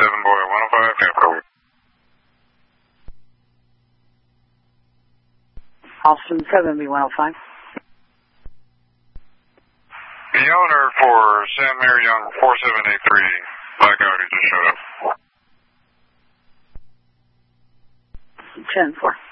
boy, 105 Capital. Austin 7B105. The owner for Sam Mary Young 4783, Black Audi just showed up. 10-4.